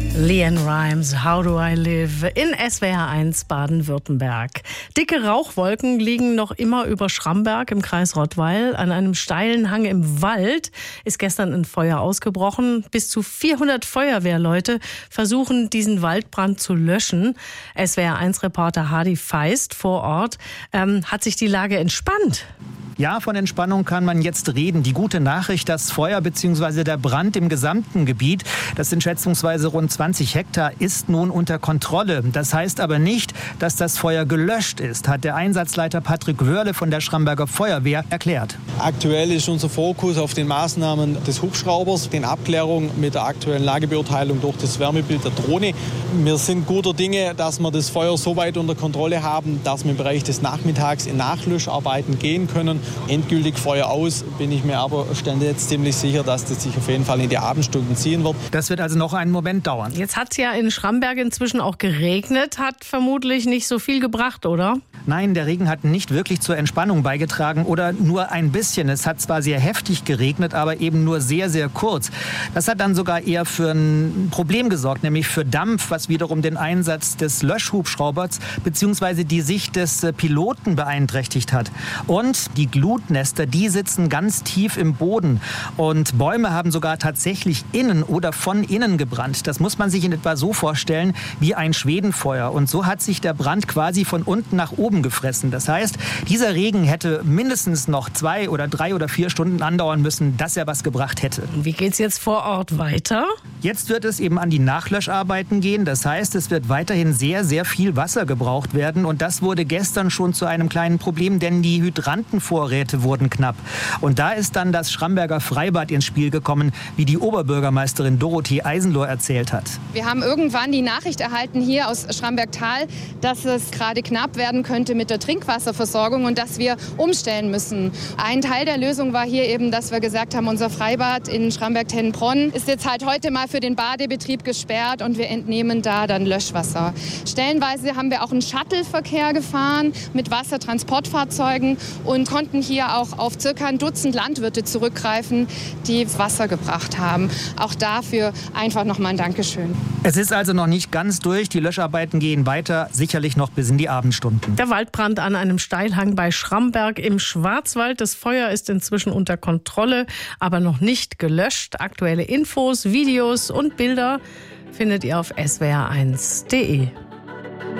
LeAnn Rimes, How Do I Live in SWR 1 Baden-Württemberg. Dicke Rauchwolken liegen noch immer über Schramberg im Kreis Rottweil. An einem steilen Hang im Wald ist gestern ein Feuer ausgebrochen. Bis zu 400 Feuerwehrleute versuchen, diesen Waldbrand zu löschen. SWR 1-Reporter Hardy Feist vor Ort. Hat sich die Lage entspannt? Ja, von Entspannung kann man jetzt reden. Die gute Nachricht, das Feuer bzw. der Brand im gesamten Gebiet, das sind schätzungsweise rund 20 Hektar, ist nun unter Kontrolle. Das heißt aber nicht, dass das Feuer gelöscht ist, hat der Einsatzleiter Patrick Wörle von der Schramberger Feuerwehr erklärt. Aktuell ist unser Fokus auf den Maßnahmen des Hubschraubers, den Abklärungen mit der aktuellen Lagebeurteilung durch das Wärmebild der Drohne. Wir sind guter Dinge, dass wir das Feuer so weit unter Kontrolle haben, dass wir im Bereich des Nachmittags in Nachlöscharbeiten gehen können. Endgültig Feuer aus, bin ich mir aber stand jetzt ziemlich sicher, dass das sich auf jeden Fall in die Abendstunden ziehen wird. Das wird also noch einen Moment dauern. Jetzt hat es ja in Schramberg inzwischen auch geregnet, hat vermutlich nicht so viel gebracht, oder? Nein, der Regen hat nicht wirklich zur Entspannung beigetragen oder nur ein bisschen. Es hat zwar sehr heftig geregnet, aber eben nur sehr, sehr kurz. Das hat dann sogar eher für ein Problem gesorgt, nämlich für Dampf, was wiederum den Einsatz des Löschhubschraubers bzw. die Sicht des Piloten beeinträchtigt hat. Und die Glutnester, die sitzen ganz tief im Boden. Und Bäume haben sogar tatsächlich innen oder von innen gebrannt. Das muss man sich in etwa so vorstellen wie ein Schwedenfeuer. Und so hat sich der Brand quasi von unten nach oben gefressen. Das heißt, dieser Regen hätte mindestens noch 2 oder 3 oder 4 Stunden andauern müssen, dass er was gebracht hätte. Wie geht's jetzt vor Ort weiter? Jetzt wird es eben an die Nachlöscharbeiten gehen. Das heißt, es wird weiterhin sehr, sehr viel Wasser gebraucht werden. Und das wurde gestern schon zu einem kleinen Problem, denn die Hydrantenvorräte wurden knapp. Und da ist dann das Schramberger Freibad ins Spiel gekommen, wie die Oberbürgermeisterin Dorothee Eisenlohr erzählt hat. Wir haben irgendwann die Nachricht erhalten hier aus Schramberg-Tal, dass es gerade knapp werden könnte mit der Trinkwasserversorgung und dass wir umstellen müssen. Ein Teil der Lösung war hier eben, dass wir gesagt haben, unser Freibad in Schramberg-Tennenbronn ist jetzt halt heute mal für den Badebetrieb gesperrt und wir entnehmen da dann Löschwasser. Stellenweise haben wir auch einen Shuttle-Verkehr gefahren mit Wassertransportfahrzeugen und konnten hier auch auf circa ein Dutzend Landwirte zurückgreifen, die Wasser gebracht haben. Auch dafür einfach nochmal ein Dankeschön. Es ist also noch nicht ganz durch. Die Löscharbeiten gehen weiter, sicherlich noch bis in die Abendstunden. Der Waldbrand an einem Steilhang bei Schramberg im Schwarzwald. Das Feuer ist inzwischen unter Kontrolle, aber noch nicht gelöscht. Aktuelle Infos, Videos und Bilder findet ihr auf swr1.de.